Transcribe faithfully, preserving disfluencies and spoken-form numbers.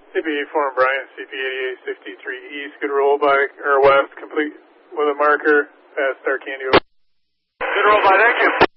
C P E form Brian, C P eighty-eight sixty-three East, good roll by, or west, complete with a marker, past Star Candy. Good roll by, thank you.